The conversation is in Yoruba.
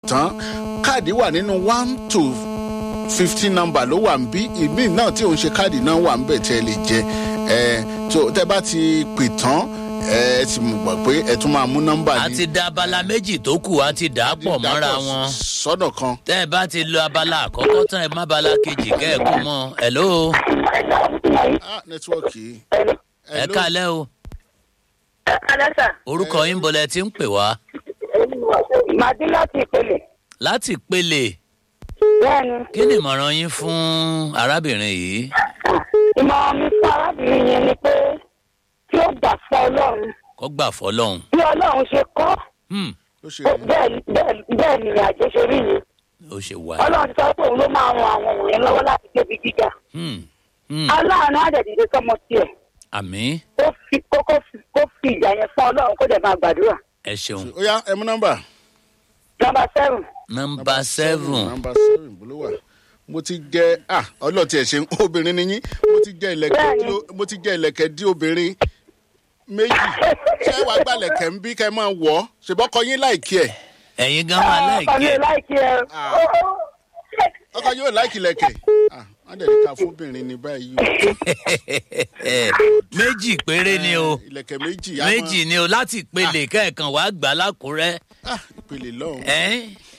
tán káàdì wà nínú 1 to 15 nọ́mbà ló wà ń bí ìmí náà tí òun ṣe káàdì náà wà ń bẹ̀ tẹ́ ẹ lè jẹ tó tẹ́ bá ti pè tán ẹ ti mọ̀ pé ẹ tún máa mú nọ́mbà ní. a ti da abala méjì tó kù a ti dà á pọ̀ mọ́ra wọn. sọ́nà kan. tẹ́ ẹ bá ti lo abala àkọ́kọ́ tán ẹ má abala kejì kẹ́ ẹ kú mọ́. hello. nẹ́tíwọ́ọ̀kì. ẹ kálẹ́ o. ẹ kálẹ́ sà. orúkọ yín bọ̀lẹ̀ tí ń pè wá. màdí láti ìpele. láti pele. bẹ́ẹ̀ni. kí ni ìmọ̀ràn yín fún arábìnrin yìí. ìmọ̀ràn mi fún arábìnrin yẹn ni pé kí ó gbà fún ọlọ́run. kó gbà fọlọ́run. bí ọlọ́run ṣe kọ́. bẹ́ẹ̀ ni àjẹ́ ṣe rí yìí. ó ṣe wà. ọlọ́run ti sọ pé òun ló máa ran àwọn òun lọ́wọ́ láti débi gíga. aláàánú àjẹ̀dìde sọmọ tiẹ̀. àmì. kó fi ìjà yẹn fún ọlọ́run kó dẹ̀ máa gbàdúrà. ẹ ṣeun. ó yá ẹ mú nọ́mbà. nọ́mbà 7. nọ́mbà 7. nọ́mbà 7 bó ló wà. mo ti jẹ ọlọ́ọ̀tì ẹ̀ ṣe obìnrin ni yín mo ti jẹ ìlẹ̀kẹ̀ dí obìnrin méjì ṣé wàá gbàlẹ̀kẹ̀ ń bí kẹ́ máa wọ̀ ọ́ ṣèbọ́kọ yín láìkí ẹ̀. ẹ̀yin gan máa láìkí ẹ̀. ọkọ yóò láìkí lẹ̀kẹ̀ wọ́n dẹ̀ ní ká fóbìnrin ní báyìí. méjì péré ni o ìlẹ̀kẹ̀ méjì. méjì ni o láti ìpele kẹ́ẹ̀kan wàá gbà lákùrẹ́. ìpele lọ́hùn.